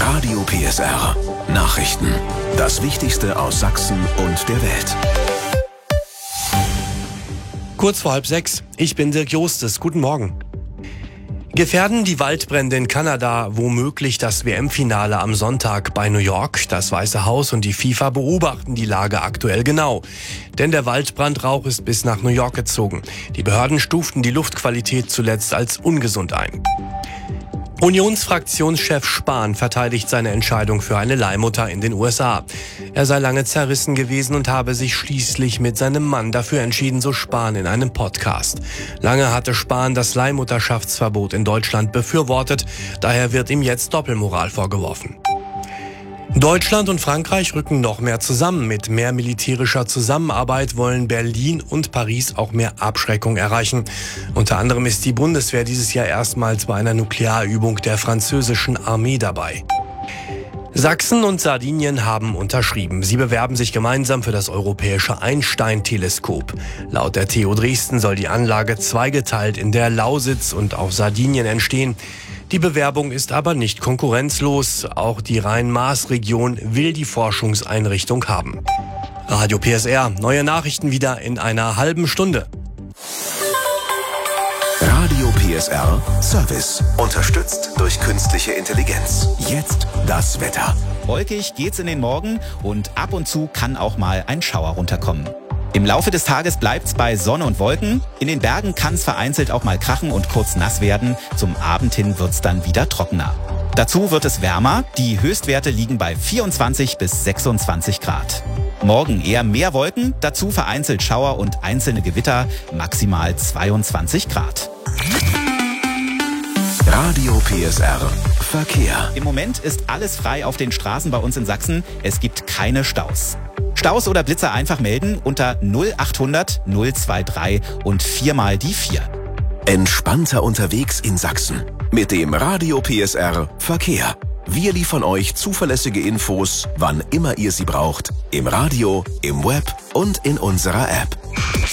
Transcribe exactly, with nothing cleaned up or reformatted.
Radio P S R. Nachrichten. Das Wichtigste aus Sachsen und der Welt. Kurz vor halb sechs. Ich bin Dirk Jostes. Guten Morgen. Gefährden die Waldbrände in Kanada womöglich das W M-Finale am Sonntag bei New York? Das Weiße Haus und die FIFA beobachten die Lage aktuell genau. Denn der Waldbrandrauch ist bis nach New York gezogen. Die Behörden stuften die Luftqualität zuletzt als ungesund ein. Unionsfraktionschef Spahn verteidigt seine Entscheidung für eine Leihmutter in den U S A. Er sei lange zerrissen gewesen und habe sich schließlich mit seinem Mann dafür entschieden, so Spahn in einem Podcast. Lange hatte Spahn das Leihmutterschaftsverbot in Deutschland befürwortet, daher wird ihm jetzt Doppelmoral vorgeworfen. Deutschland und Frankreich rücken noch mehr zusammen. Mit mehr militärischer Zusammenarbeit wollen Berlin und Paris auch mehr Abschreckung erreichen. Unter anderem ist die Bundeswehr dieses Jahr erstmals bei einer Nuklearübung der französischen Armee dabei. Sachsen und Sardinien haben unterschrieben. Sie bewerben sich gemeinsam für das europäische Einstein-Teleskop. Laut der T U Dresden soll die Anlage zweigeteilt in der Lausitz und auf Sardinien entstehen. Die Bewerbung ist aber nicht konkurrenzlos. Auch die Rhein-Maas-Region will die Forschungseinrichtung haben. Radio P S R, neue Nachrichten wieder in einer halben Stunde. Radio P S R Service. Unterstützt durch künstliche Intelligenz. Jetzt das Wetter. Wolkig geht's in den Morgen und ab und zu kann auch mal ein Schauer runterkommen. Im Laufe des Tages bleibt's bei Sonne und Wolken. In den Bergen kann's vereinzelt auch mal krachen und kurz nass werden. Zum Abend hin wird's dann wieder trockener. Dazu wird es wärmer. Die Höchstwerte liegen bei vierundzwanzig bis sechsundzwanzig Grad. Morgen eher mehr Wolken, dazu vereinzelt Schauer und einzelne Gewitter, maximal zweiundzwanzig Grad. Radio P S R Verkehr. Im Moment ist alles frei auf den Straßen bei uns in Sachsen. Es gibt keine Staus. Staus oder Blitzer einfach melden unter null achthundert null dreiundzwanzig und viermal die vier. Entspannter unterwegs in Sachsen. Mit dem Radio P S R Verkehr. Wir liefern euch zuverlässige Infos, wann immer ihr sie braucht. Im Radio, im Web und in unserer App.